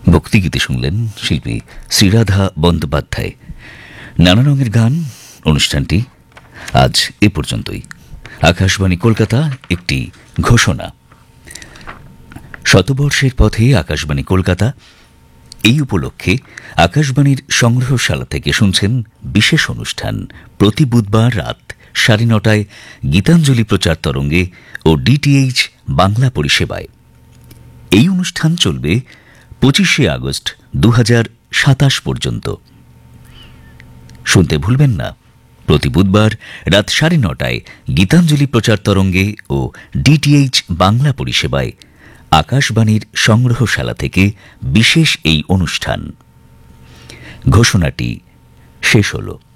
ভক্তিগীতে শুনলেন শিল্পী শ্রীরাধা বন্দ্যোপাধ্যায়। নানা রঙের গান অনুষ্ঠানটি আজ এ পর্যন্তই। আকাশবাণী কলকাতা একটি ঘোষণা। শতবর্ষের পথে আকাশবাণী কলকাতা এই উপলক্ষে আকাশবাণীর সংগ্রহশালা থেকে শুনছেন বিশেষ অনুষ্ঠান প্রতি বুধবার রাত ৯:৩০ গীতাঞ্জলি প্রচার তরঙ্গে ও ডিটিএইচ বাংলা পরিষেবায়। এই অনুষ্ঠান চলবে ২৫শে আগস্ট ২০২৭ পর্যন্ত। শুনতে ভুলবেন না, প্রতি বুধবার রাত ৯:৩০ গীতাঞ্জলি প্রচার তরঙ্গে ও ডিটিএইচ বাংলা পরিষেবায় আকাশবাণীর সংগ্রহশালা থেকে বিশেষ এই অনুষ্ঠান। ঘোষণাটি শেষ হলো।